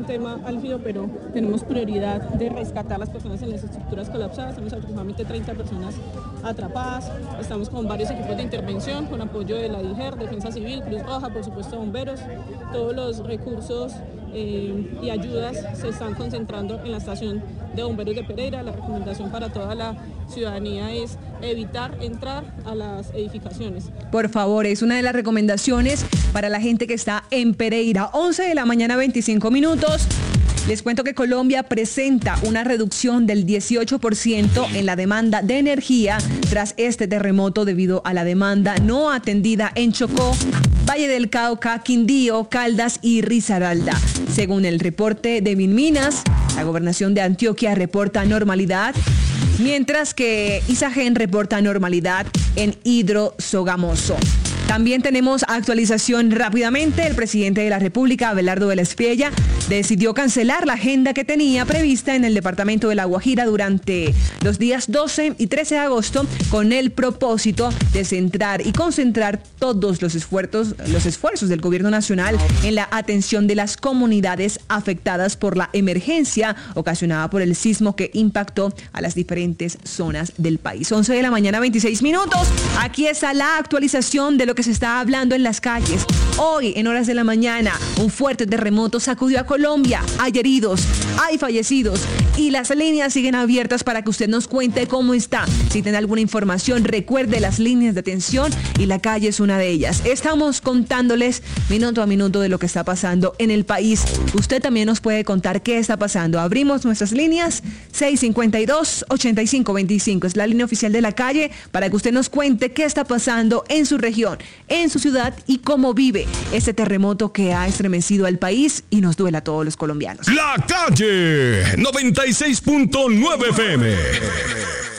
Tema álgido, pero tenemos prioridad de rescatar a las personas en las estructuras colapsadas. Tenemos aproximadamente 30 personas atrapadas. Estamos con varios equipos de intervención, con apoyo de la DIGER, Defensa Civil, Cruz Roja, por supuesto bomberos. Todos los recursos y ayudas se están concentrando en la estación de bomberos de Pereira. La recomendación para toda la ciudadanía es evitar entrar a las edificaciones. Por favor, es una de las recomendaciones para la gente que está en Pereira. 11 de la mañana, 25 minutos. Les cuento que Colombia presenta una reducción del 18% en la demanda de energía tras este terremoto debido a la demanda no atendida en Chocó, Valle del Cauca, Quindío, Caldas y Risaralda. Según el reporte de Minminas, la gobernación de Antioquia reporta normalidad, mientras que Isagen reporta normalidad en Hidro Sogamoso. También tenemos actualización rápidamente. El presidente de la República, Abelardo Vélez Piella, decidió cancelar la agenda que tenía prevista en el departamento de La Guajira durante los días 12 y 13 de agosto con el propósito de centrar y concentrar todos los esfuerzos del gobierno nacional en la atención de las comunidades afectadas por la emergencia ocasionada por el sismo que impactó a las diferentes zonas del país. 11 de la mañana, 26 minutos. Aquí está la actualización de lo que se está hablando en las calles. Hoy, en horas de la mañana, un fuerte terremoto sacudió a Colombia. Hay heridos, hay fallecidos y las líneas siguen abiertas para que usted nos cuente cómo está. Si tiene alguna información, recuerde las líneas de atención y la calle es una de ellas. Estamos contándoles minuto a minuto de lo que está pasando en el país. Usted también nos puede contar qué está pasando. Abrimos nuestras líneas 652-8525. Es la línea oficial de la calle para que usted nos cuente qué está pasando en su región, en su ciudad y cómo vive este terremoto que ha estremecido al país y nos duele a todos los colombianos. La calle 96.9 FM.